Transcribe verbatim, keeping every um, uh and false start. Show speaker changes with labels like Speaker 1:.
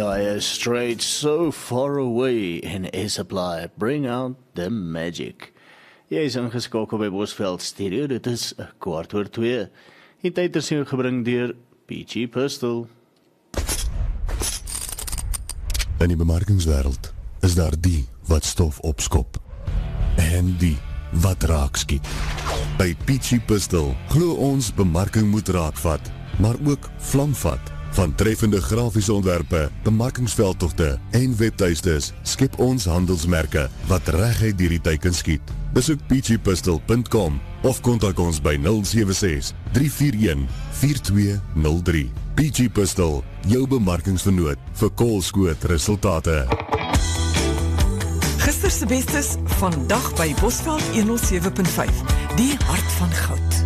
Speaker 1: I straight so far away in A-Supply, bring out the magic. Jy is ingeskakel by Bosveld Stereo, dit is 'n kwart oor twee. Die tyd is jou gebring deur Peachy Pistol.
Speaker 2: In die bemarkingswêreld is daar die wat stof opskop en die wat raak skiet. By Peachy Pistol glo ons bemarking moet raakvat, maar ook vlamvat. Van treffende grafiese ontwerpe, bemarkingsveldtogte en webtuistes skep ons handelsmerke wat reguit deur die tyd kan skiet. Besoek peachy pistol punt com of kontak ons by nul sewe ses, drie vier een, vier twee nul drie. Peachy Pistol, jou bemarkingsvernoot vir koolskoot resultate.
Speaker 3: Gister se bestes vandag by Bosveld honderd sewe punt vyf, die hart van goud.